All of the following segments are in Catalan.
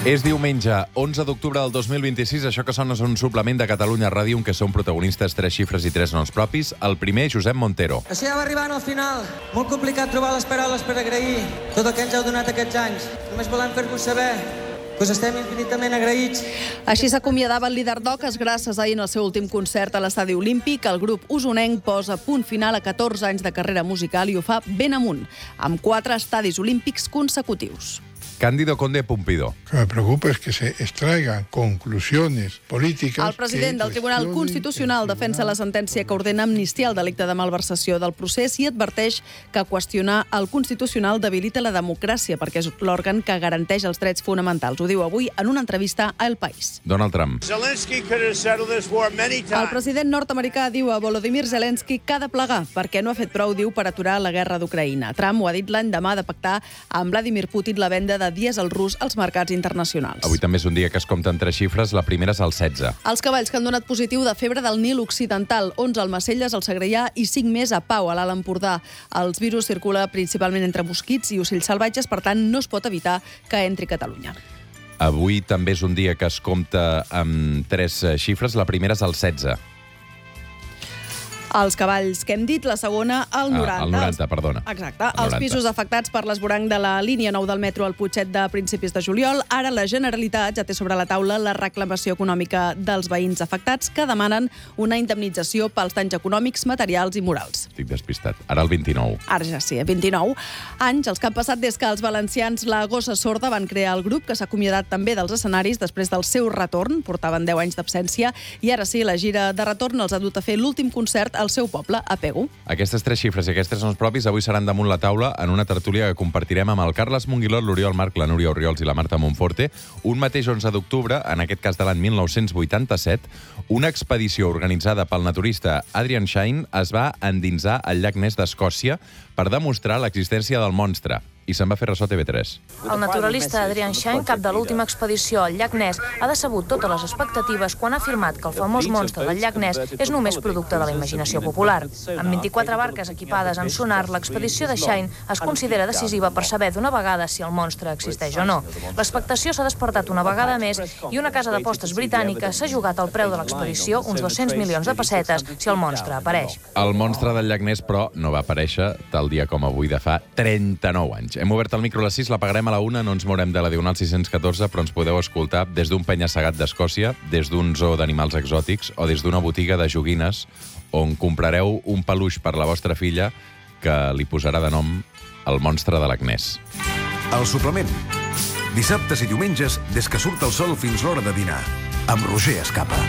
És diumenge, 11 d'octubre del 2026. Això que sona és un suplement de Catalunya Ràdio en què són protagonistes 3 xifres i 3 noms propis. El primer, Josep Montero. Així ja va arribant al final. Molt complicat trobar les paraules per agrair tot el que ens heu donat aquests anys. Només volem fer-vos saber que us estem infinitament agraïts. Així s'acomiadava el líder d'Oques Grasses ahir en el seu últim concert a l'Estadi Olímpic. El grup usonenc posa punt final a 14 anys de carrera musical i ho fa ben amunt, amb 4 estadis olímpics consecutius. Cándido Conde Pumpido. Lo que me preocupa es que se extraigan conclusiones políticas... El president del Tribunal Constitucional defensa la sentència que ordena amnistiar el delicte de malversació del procés i adverteix que qüestionar el Constitucional debilita la democràcia perquè és l'òrgan que garanteix els drets fonamentals. Ho diu avui en una entrevista a El País. Donald Trump. El president nord-americà diu a Volodymyr Zelensky que ha de plegar perquè no ha fet prou, diu, per aturar la guerra d'Ucraïna. Trump ho ha dit l'endemà de pactar amb Vladimir Putin la venda de dièsel rus als mercats internacionals. Avui també és un dia que es compten 3 xifres. La primera és el 16. Els cavalls que han donat positiu de febre del Nil Occidental, 11 al Macelles, al Segrià i 5 més a Pau, a l'Alt Empordà. Els virus circula principalment entre mosquits i ocells salvatges, per tant no es pot evitar que entri a Catalunya. Avui també és un dia que es compta amb 3 xifres. La primera és el 16. Els cavalls que hem dit, la segona, el 90. El 90, perdona. Exacte. Els pisos afectats per l'esvoranc de la línia 9 del metro al Putxet de principis de juliol. Ara la Generalitat ja té sobre la taula la reclamació econòmica dels veïns afectats que demanen una indemnització pels danys econòmics, materials i morals. Estic despistat. Ara el 29. Ara ja sí, 29 anys, els que han passat des que els valencians La Gossa Sorda van crear el grup, que s'ha acomiadat també dels escenaris després del seu retorn. Portaven 10 anys d'absència i ara sí, la gira de retorn els ha dut a fer l'últim concert al seu poble, a Pego. Aquestes 3 xifres i aquests 3 noms propis avui seran damunt la taula en una tertúlia que compartirem amb el Carles Monguilot, l'Oriol Marc, la Núria Orriols i la Marta Monforte. Un mateix 11 d'octubre, en aquest cas de l'any 1987, una expedició organitzada pel naturista Adrian Shine es va endinsar al llac Ness d'Escòcia per demostrar l'existència del monstre. I se'n va fer ressò TV3. El naturalista Adrian Shine, cap de l'última expedició al llac Ness, ha decebut totes les expectatives quan ha afirmat que el famós monstre del llac Ness és només producte de la imaginació popular. Amb 24 barques equipades amb sonar, l'expedició de Shine es considera decisiva per saber d'una vegada si el monstre existeix o no. L'expectació s'ha despertat una vegada més i una casa d'apostes britànica s'ha jugat al preu de l'expedició, uns 200 milions de pessetes, si el monstre apareix. El monstre del llac Ness, però, no va aparèixer tal dia com avui de fa 39 anys. Hem obert el micro a les 6, l'apagarem a la 1, no ens mourem de la Diagonal 614, però ens podeu escoltar des d'un penya-segat d'Escòcia, des d'un zoo d'animals exòtics o des d'una botiga de joguines on comprareu un peluix per la vostra filla que li posarà de nom el monstre de l'Agnès. El suplement. Dissabtes i diumenges, des que surt el sol fins l'hora de dinar. Amb Roger Escapa.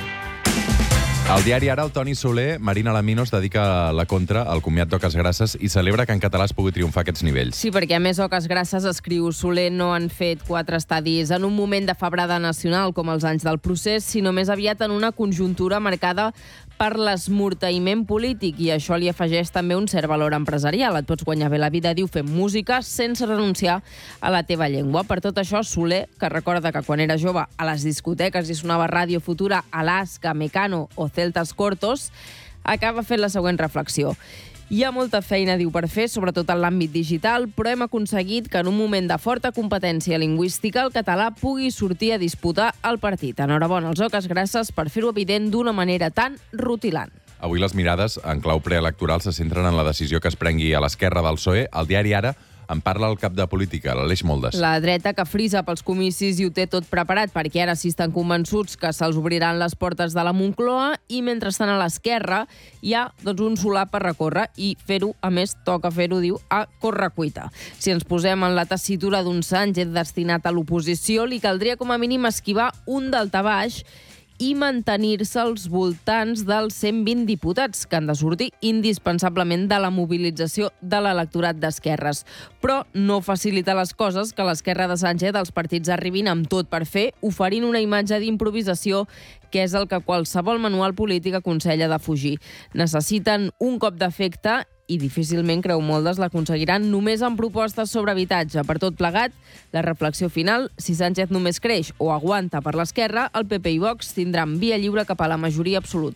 Al diari Ara, el Toni Soler, Marina Laminos, dedica la contra al comiat d'Oques Grasses i celebra que en català es pugui triomfar aquests nivells. Sí, perquè a més Oques Grasses, escriu Soler, no han fet 4 estadis en un moment de febrada nacional com els anys del procés, sinó més aviat en una conjuntura marcada per l'esmorteïment polític, i això li afegeix també un cert valor empresarial. Et pots guanyar bé la vida, diu, fent música sense renunciar a la teva llengua. Per tot això, Soler, que recorda que quan era jove a les discoteques hi sonava Ràdio Futura, Alaska, Mecano o Celtas Cortos, acaba fent la següent reflexió. Hi ha molta feina, diu, per fer, sobretot en l'àmbit digital, però hem aconseguit que en un moment de forta competència lingüística el català pugui sortir a disputar el partit. Enhorabona als Oques Grasses per fer-ho evident d'una manera tan rutilant. Avui les mirades, en clau preelectoral, se centren en la decisió que es prengui a l'esquerra del PSOE. El diari Ara en parla el cap de política, l'Aleix Moldes. La dreta, que frisa pels comicis i ho té tot preparat, perquè ara sí estan convençuts que se'ls obriran les portes de la Moncloa, i mentrestant a l'esquerra hi ha un solar per recórrer, i fer-ho, a més, toca fer-ho, diu, a correcuita. Si ens posem en la tessitura d'un Sánchez destinat a l'oposició, li caldria com a mínim esquivar un daltabaix i mantenir-se als voltants dels 120 diputats, que han de sortir indispensablement de la mobilització de l'electorat d'esquerres. Però no facilita les coses que l'esquerra de Sánchez els partits arribin amb tot per fer, oferint una imatge d'improvisació que és el que qualsevol manual polític aconsella de fugir. Necessiten un cop d'efecte i difícilment, creu Moldes, l'aconseguiran només amb propostes sobre habitatge. Per tot plegat, la reflexió final, si Sánchez només creix o aguanta per l'esquerra, el PP i Vox tindran via lliure cap a la majoria absoluta.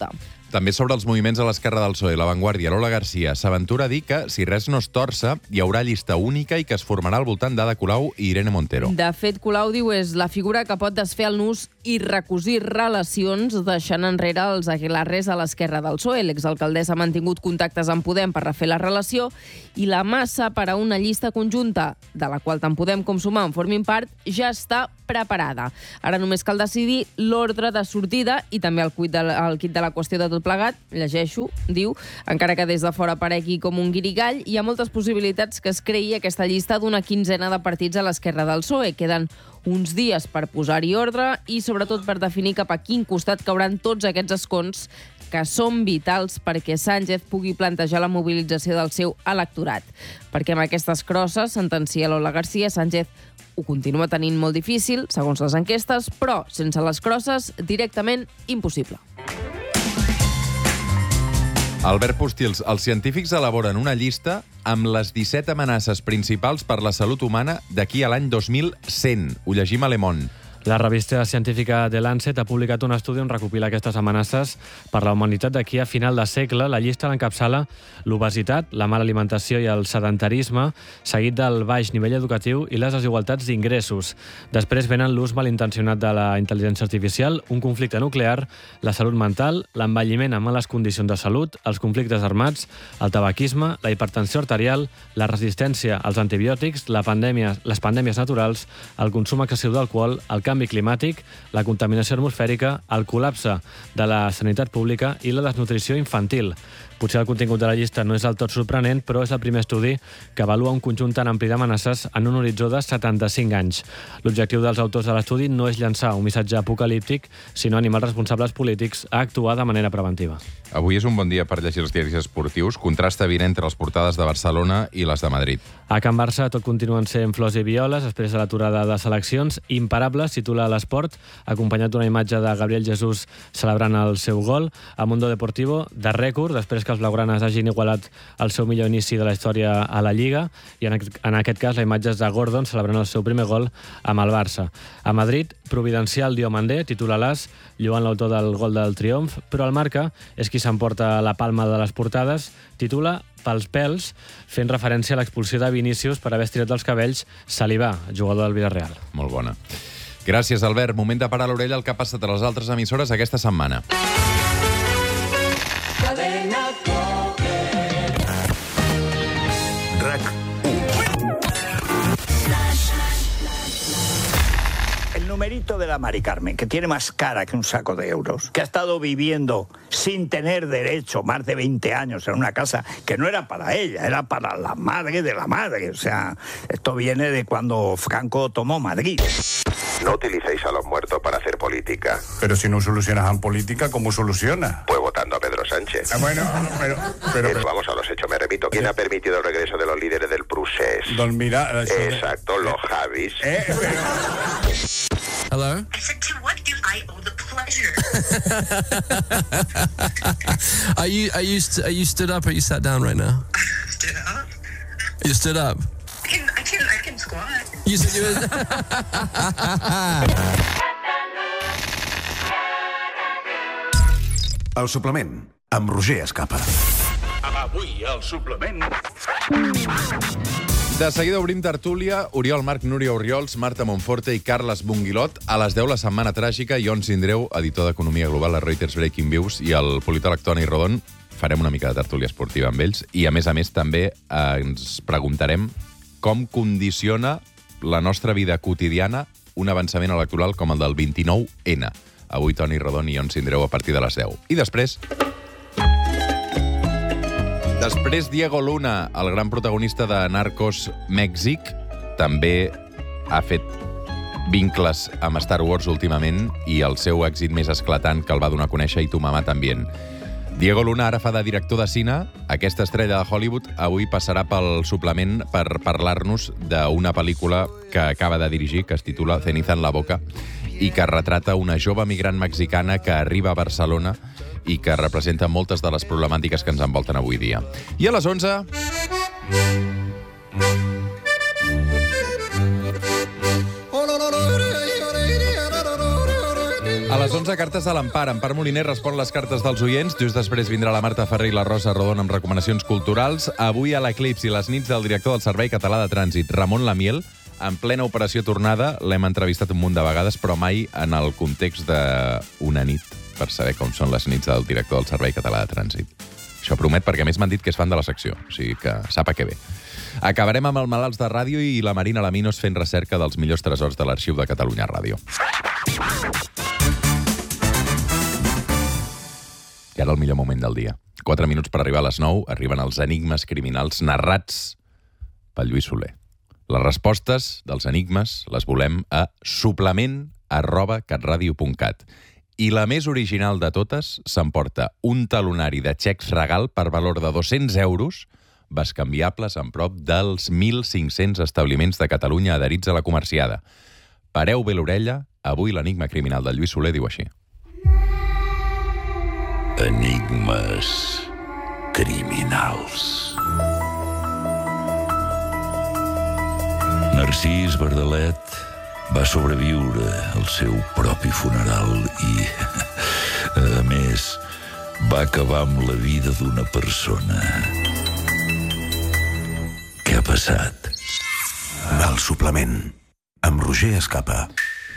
també sobre els moviments a l'esquerra del PSOE, La Vanguardia, Lola Garcia s'aventura a dir que, si res no es torça, hi haurà llista única i que es formarà al voltant d'Ada Colau i Irene Montero. De fet, Colau diu és la figura que pot desfer el nus i recosir relacions, deixant enrere els Aguilarres a l'esquerra del PSOE. L'exalcaldessa ha mantingut contactes amb Podem per refer la relació i la massa per a una llista conjunta, de la qual tant Podem com Sumar en formin part, ja està preparada. Ara només cal decidir l'ordre de sortida i també el quid de la qüestió de tot plegat. Llegeixo, diu, encara que des de fora paregui com un guirigall, hi ha moltes possibilitats que es creï aquesta llista d'una quinzena de partits a l'esquerra del PSOE. Queden uns dies per posar-hi ordre i sobretot per definir cap a quin costat cauran tots aquests escons que són vitals perquè Sánchez pugui plantejar la mobilització del seu electorat. Perquè amb aquestes crosses, sentencia Lola Garcia, Sánchez ho continua tenint molt difícil, segons les enquestes, però sense les crosses, directament impossible. Albert Postils, els científics elaboren una llista amb les 17 amenaces principals per la salut humana d'aquí a l'any 2100. Ho llegim a Le Monde. La revista científica The Lancet ha publicat un estudi on recopila aquestes amenaces per la humanitat d'aquí a final de segle. La llista l'encapçala l'obesitat, la mala alimentació i el sedentarisme, seguit del baix nivell educatiu i les desigualtats d'ingressos. Després venen l'ús malintencionat de la intel·ligència artificial, un conflicte nuclear, la salut mental, l'envelliment amb males condicions de salut, els conflictes armats, el tabaquisme, la hipertensió arterial, la resistència als antibiòtics, les pandèmies naturals, el consum excessiu d'alcohol, el canvi climàtic, la contaminació atmosfèrica, el col·lapse de la sanitat pública i la desnutrició infantil. Potser el contingut de la llista no és del tot sorprenent, però és el primer estudi que avalua un conjunt tan ampli d'amenaces en un horitzó de 75 anys. L'objectiu dels autors de l'estudi no és llançar un missatge apocalíptic, sinó animar els responsables polítics a actuar de manera preventiva. Avui és un bon dia per llegir els diaris esportius. Contrast evident entre les portades de Barcelona i les de Madrid. A Can Barça tot continuen sent flors i violes després de l'aturada de seleccions. Imparables, titula l'Esport, acompanyat d'una imatge de Gabriel Jesús celebrant el seu gol. A Mundo Deportivo, de rècord, després que els blaugranes hagin igualat el seu millor inici de la història a la Lliga, i en aquest cas la imatge és de Gordon celebrant el seu primer gol amb el Barça. A Madrid, providencial Diomandé, titula l'As, lluant l'autor del gol del triomf, però el Marca és qui s'emporta la palma de les portades, titula Pels pèls, fent referència a l'expulsió de Vinícius per haver estirat els cabells Salivà, jugador del Villarreal. Molt bona. Gràcies, Albert. Moment de parar l'orella al que ha passat a les altres emissores aquesta setmana. El numerito de la Mari Carmen, que tiene más cara que un saco de euros, que ha estado viviendo sin tener derecho más de 20 años en una casa que no era para ella, era para la madre de la madre. O sea, esto viene de cuando Franco tomó Madrid. No utilicéis a los muertos para hacer política. Pero si no solucionas en política, ¿cómo solucionas? Pues votando a Pedro Sánchez. Bueno, pero vamos a los hechos, me repito. ¿Quién ha permitido el regreso de los líderes del Prusés? Don Mira... Exacto, los Javis. Hello? I said, to what do I owe the pleasure? Are you stood up or you sat down right now? Stood up. You stood up? I can squat. You said you were... El suplement, amb Roger Escapa. Avui, el suplement... De seguida obrim tertúlia. Oriol Marc, Núria Orriols, Marta Monforte i Carles Bunguilot. A les 10, la setmana tràgica. Ion Sindreu, editor d'Economia Global a Reuters Breaking Views, i el politòleg Toni Rodon. Farem una mica de tertúlia esportiva amb ells. I, a més, també ens preguntarem com condiciona la nostra vida quotidiana un avançament electoral com el del 29N. Avui Toni Rodon i Ion Sindreu a partir de les 10. I després Diego Luna, el gran protagonista de Narcos Mèxic, també ha fet vincles amb Star Wars últimament i el seu èxit més esclatant que el va donar a conèixer i tu mamà també. Diego Luna ara fa de director de cine. Aquesta estrella de Hollywood avui passarà pel suplement per parlar-nos d'una pel·lícula que acaba de dirigir, que es titula Ceniza en la boca, i que retrata una jove migrant mexicana que arriba a Barcelona i que representa moltes de les problemàtiques que ens envolten avui dia. I a les 11... A les 11, cartes de l'Empar. Empar Moliner respon les cartes dels oients. Just després vindrà la Marta Ferrer i la Rosa Rodon amb recomanacions culturals. Avui a l'Eclipsi, les nits del director del Servei Català de Trànsit, Ramon Lamiel, en plena operació tornada. L'hem entrevistat un munt de vegades, però mai en el context d'una nit, per saber com són les nits del director del Servei Català de Trànsit. Això promet, perquè a més m'han dit que és fan de la secció, o sigui que sap a què ve. Acabarem amb el Malalts de Ràdio i la Marina Laminos fent recerca dels millors tresors de l'Arxiu de Catalunya Ràdio. I ara el millor moment del dia. 4 minuts per arribar a les 9, arriben els enigmes criminals narrats pel Lluís Soler. Les respostes dels enigmes les volem a suplement@catradio.cat. I la més original de totes s'emporta un talonari de xecs regal per valor de 200 euros, bescanviables en prop dels 1.500 establiments de Catalunya adherits a la comerciada. Pareu bé l'orella, avui l'enigma criminal del Lluís Soler diu així. Enigmes criminals. Narcís Verdalet va sobreviure al seu propi funeral i, a més, va acabar amb la vida d'una persona. Què ha passat? El suplement, amb Roger Escapa.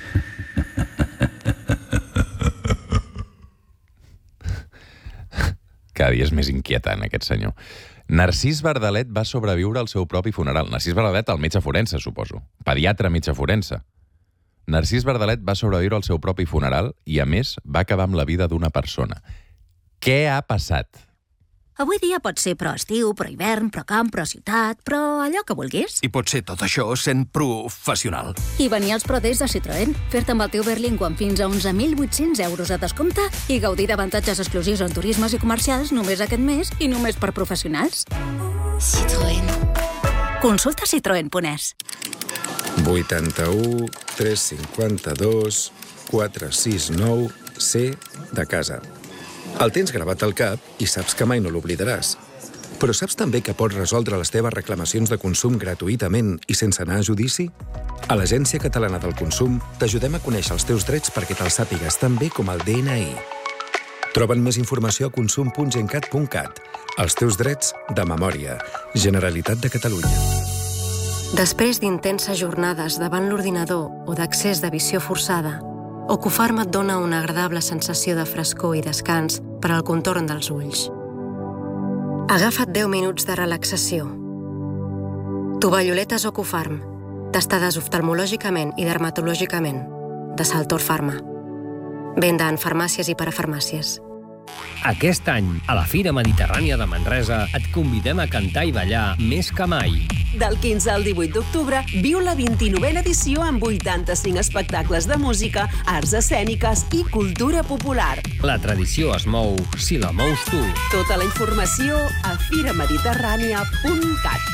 Cada dia és més inquietant, aquest senyor. Narcís Verdalet va sobreviure al seu propi funeral. Narcís Verdalet, el metge forense, suposo. Pediatre metge forense. Narcís Verdalet va sobreviure al seu propi funeral i, a més, va acabar amb la vida d'una persona. Què ha passat? Avui dia pot ser pro estiu, pro hivern, pro camp, pro ciutat, pro allò que vulguis. I pot ser tot això sent professional. I venir als Pro Days de Citroën, fer-te amb el teu Berlingo amb fins a 11.800 euros de descompte i gaudir d'avantatges exclusius en turismes i comercials només aquest mes i només per professionals. Citroën. Consulta citroen.es. 81 352 469 C de casa. El tens gravat al cap i saps que mai no l'oblidaràs. Però saps també que pots resoldre les teves reclamacions de consum gratuïtament i sense anar a judici? A l'Agència Catalana del Consum t'ajudem a conèixer els teus drets perquè te'ls sàpigues tan bé com el DNI. Troben més informació a consum.gencat.cat. Els teus drets de memòria. Generalitat de Catalunya. Després d'intenses jornades davant l'ordinador o d'accés de visió forçada, Ocufarm et dona una agradable sensació de frescor i descans per al contorn dels ulls. Agafa't 10 minuts de relaxació. Tovalloletes Ocufarm, testades oftalmològicament i dermatològicament, de Saltor Pharma. Venda en farmàcies i parafarmàcies. Aquest any, a la Fira Mediterrània de Manresa, et convidem a cantar i ballar més que mai. Del 15 al 18 d'octubre, viu la 29a edició amb 85 espectacles de música, arts escèniques i cultura popular. La tradició es mou si la mous tu. Tota la informació a firamediterrània.cat.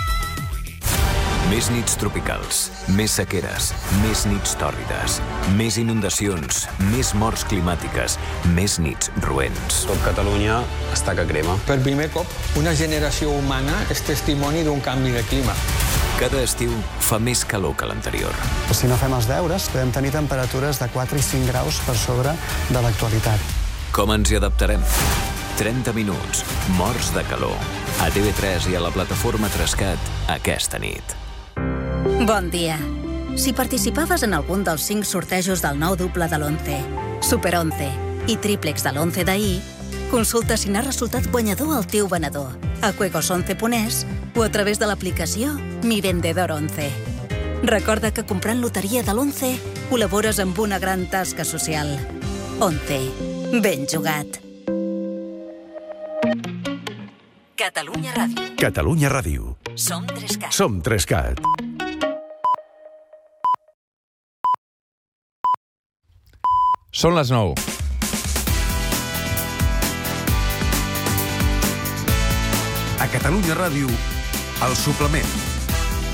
Més nits tropicals, més sequeres, més nits tòrrides, més inundacions, més morts climàtiques, més nits roents. Tot Catalunya està que crema. Per primer cop, una generació humana és testimoni d'un canvi de clima. Cada estiu fa més calor que l'anterior. Si no fem els deures, podem tenir temperatures de 4 i 5 graus per sobre de l'actualitat. Com ens hi adaptarem? 30 minuts, morts de calor. A TV3 i a la plataforma Trescat aquesta nit. Bon dia. Si participaves en algun dels 5 sortejos del nou doble de l'11, Super 11 i tríplex de l'11 d'ahir, consulta si n'ha resultat guanyador el teu venedor a juegos11.es o a través de l'aplicació Mi Vendedor 11. Recorda que comprant loteria de l'11 col·labores amb una gran tasca social. 11. Ben jugat. Catalunya Ràdio. Catalunya Ràdio. Som 3Cat. Som 3Cat. Són les 9. A Catalunya Ràdio, El Suplement.